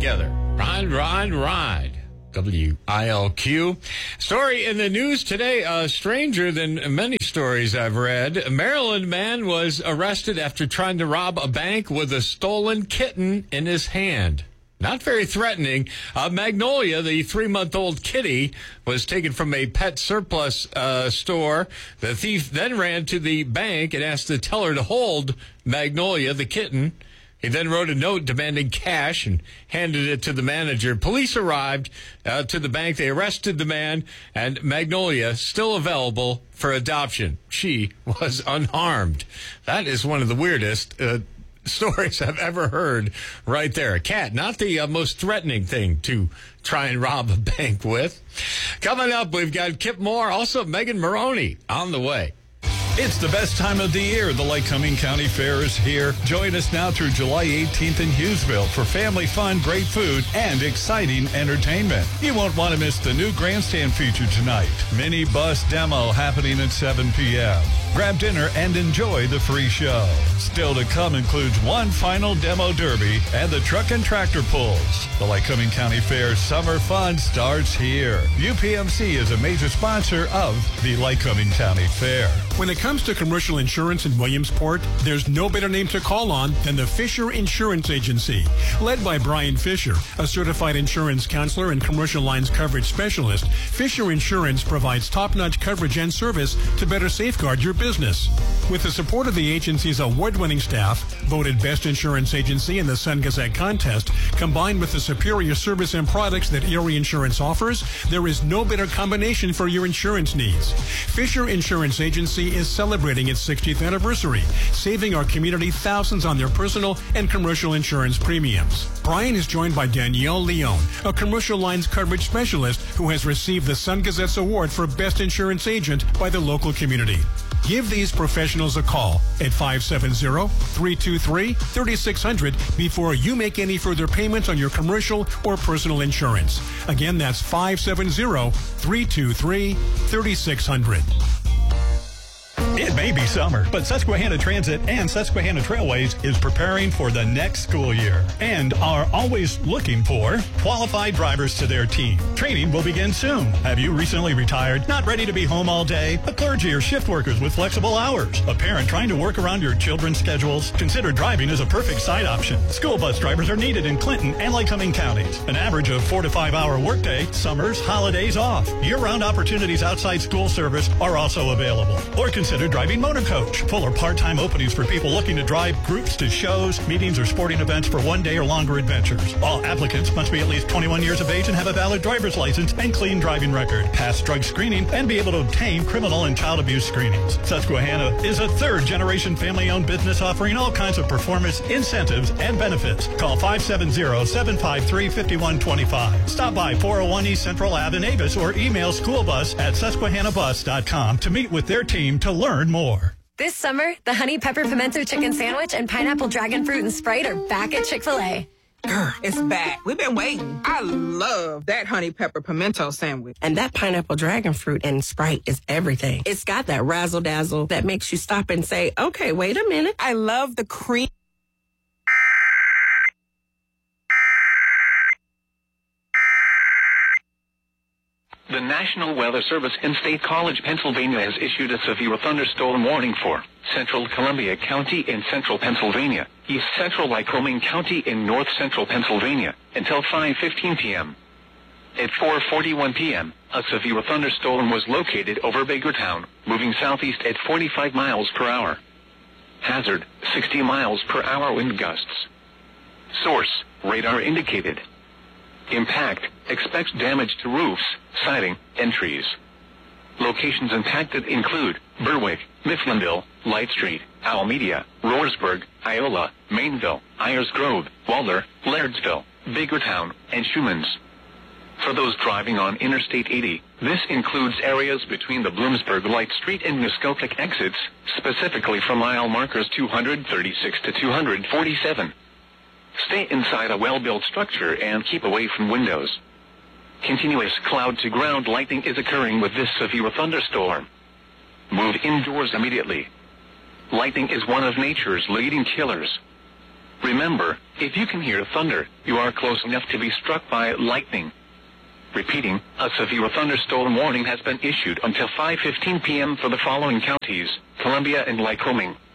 together. Ride. WILQ. Story in the news today, stranger than many stories I've read. A Maryland man was arrested after trying to rob a bank with a stolen kitten in his hand. Not very threatening. Magnolia, the 3-month-old kitty, was taken from a pet surplus store. The thief then ran to the bank and asked the teller to hold Magnolia, the kitten. He then wrote a note demanding cash and handed it to the manager. Police arrived to the bank. They arrested the man, and Magnolia still available for adoption. She was unharmed. That is one of the weirdest stories I've ever heard right there. A cat, not the most threatening thing to try and rob a bank with. Coming up, we've got Kip Moore, also Megan Maroney on the way. It's the best time of the year. The Lycoming County Fair is here. Join us now through July 18th in Hughesville for family fun, great food, and exciting entertainment. You won't want to miss the new grandstand feature tonight. Mini bus demo happening at 7 p.m. Grab dinner and enjoy the free show. Still to come includes one final demo derby and the truck and tractor pulls. The Lycoming County Fair summer fun starts here. UPMC is a major sponsor of the Lycoming County Fair. When it comes to commercial insurance in Williamsport, there's no better name to call on than the Fisher Insurance Agency. Led by Brian Fisher, a certified insurance counselor and commercial lines coverage specialist, Fisher Insurance provides top-notch coverage and service to better safeguard your business. With the support of the agency's award-winning staff, voted Best Insurance Agency in the Sun Gazette contest, combined with the superior service and products that Erie Insurance offers, there is no better combination for your insurance needs. Fisher Insurance Agency is celebrating its 60th anniversary, saving our community thousands on their personal and commercial insurance premiums. Brian is joined by Danielle Leone, a commercial lines coverage specialist who has received the Sun Gazette's award for Best Insurance Agent by the local community. Give these professionals a call at 570-323-3600 before you make any further payments on your commercial or personal insurance. Again, that's 570-323-3600. It may be summer, but Susquehanna Transit and Susquehanna Trailways is preparing for the next school year and are always looking for qualified drivers to their team. Training will begin soon. Have you recently retired, not ready to be home all day? A clergy or shift workers with flexible hours? A parent trying to work around your children's schedules? Consider driving as a perfect side option. School bus drivers are needed in Clinton and Lycoming counties. An average of 4 to 5 hour workday, summers, holidays off. Year-round opportunities outside school service are also available. Or consider driving motor coach. Full or part-time openings for people looking to drive groups to shows, meetings, or sporting events for one day or longer adventures. All applicants must be at least 21 years of age and have a valid driver's license and clean driving record, pass drug screening, and be able to obtain criminal and child abuse screenings. Susquehanna is a third-generation family-owned business offering all kinds of performance, incentives, and benefits. Call 570-753-5125. Stop by 401 East Central Ave in Avis or email schoolbus@susquehannabus.com to meet with their team to learn more. This summer, the Honey Pepper Pimento Chicken Sandwich and Pineapple Dragon Fruit and Sprite are back at Chick-fil-A. Girl, it's back. We've been waiting. I love that Honey Pepper Pimento Sandwich. And that Pineapple Dragon Fruit and Sprite is everything. It's got that razzle-dazzle that makes you stop and say, okay, wait a minute. I love the cream. The National Weather Service in State College, Pennsylvania has issued a severe thunderstorm warning for Central Columbia County in central Pennsylvania, East Central Lycoming County in north central Pennsylvania until 5:15 p.m. At 4:41 p.m., a severe thunderstorm was located over Bakertown, moving southeast at 45 miles per hour. Hazard, 60 miles per hour wind gusts. Source, radar indicated. Impact, expects damage to roofs, siding, and trees. Locations impacted include Berwick, Mifflinville, Light Street, Alameda, Roarsburg, Iola, Mainville, Ayers Grove, Walder, Lairdsville, Bakertown, and Schumans. For those driving on Interstate 80, this includes areas between the Bloomsburg Light Street and Muskoka exits, specifically from mile markers 236 to 247. Stay inside a well-built structure and keep away from windows. Continuous cloud-to-ground lightning is occurring with this severe thunderstorm. Move indoors immediately. Lightning is one of nature's leading killers. Remember, if you can hear thunder, you are close enough to be struck by lightning. Repeating, a severe thunderstorm warning has been issued until 5:15 p.m. for the following counties: Columbia and Lycoming,